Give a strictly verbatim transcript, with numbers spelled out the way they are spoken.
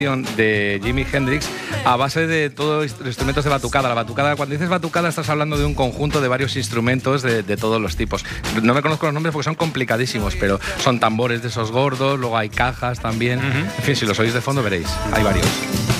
de Jimi Hendrix a base de todos los instrumentos de batucada. La batucada, cuando dices batucada estás hablando de un conjunto de varios instrumentos de, de todos los tipos. No me conozco los nombres porque son complicadísimos, pero son tambores de esos gordos, luego hay cajas también. Uh-huh. En fin, si los oís de fondo veréis, hay varios.